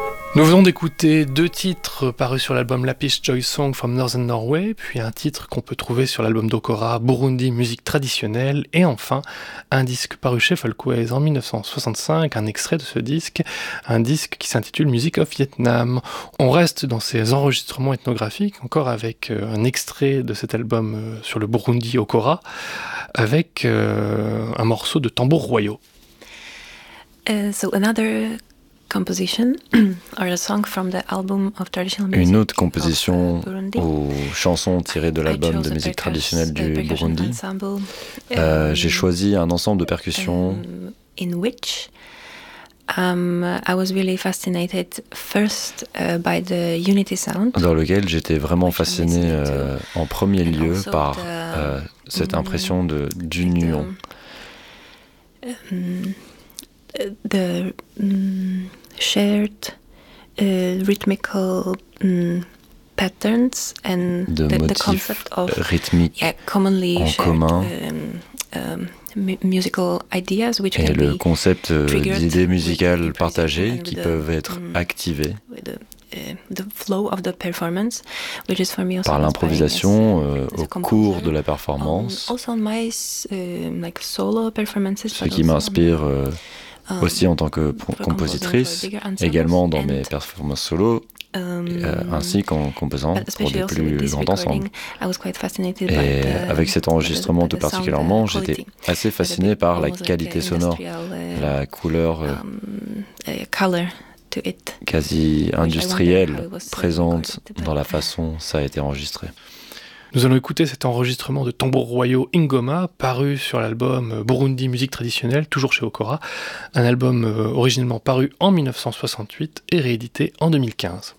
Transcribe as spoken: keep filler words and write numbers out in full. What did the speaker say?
Nous venons d'écouter deux titres parus sur l'album Lapis Joy Song from Northern Norway, puis un titre qu'on peut trouver sur l'album d'Okora, Burundi musique traditionnelle, et enfin un disque paru chez Folkways en dix-neuf cent soixante-cinq, un extrait de ce disque, un disque qui s'intitule Music of Vietnam. On reste dans ces enregistrements ethnographiques, encore avec un extrait de cet album sur le Burundi Okora, avec euh, un morceau de tambours royaux. Uh, so another composition or a song from the album of traditional music. Une autre composition of, uh, ou chanson tirée de l'album de musique traditionnelle du Burundi. Euh, j'ai choisi un ensemble de percussions. Um, in which um, I was really fascinated first uh, by the unity sound. Dans lequel j'étais vraiment fasciné euh, en premier lieu par the, euh, cette impression de d'union. Um, the um, shared uh, rhythmical um, patterns and de the, motifs the concept of rythmiques yeah, commonly en shared, commun um, um, mu- musical ideas which et can le be concept d'idées musicales with partagées qui the, peuvent être um, activées the, uh, the flow of the performance, which is for me also par l'improvisation inspiring euh, as a- as a au composer. cours de la performance, Um, also on my uh, like solo performances, ce but qui also on- m'inspire euh, um, aussi en tant que for compositrice, composing for bigger ensembles également dans and, mes performances solo, um, euh, ainsi qu'en composant but pour especially des also with plus this grands recording, ensembles. I was quite fascinated Et by the- avec cet enregistrement by the- tout by the sound particulièrement, quality. j'étais assez With a fasciné bit par la almost like qualité a sonore, industrial, uh, la couleur euh, um, a color to it. quasi I wonder how industrielle it was, uh, présente recorded, dans la but, uh, façon dont ça a été enregistré. Nous allons écouter cet enregistrement de tambours royaux Ingoma, paru sur l'album Burundi musique traditionnelle, toujours chez Okora, un album euh, originellement paru en dix-neuf cent soixante-huit et réédité en deux mille quinze.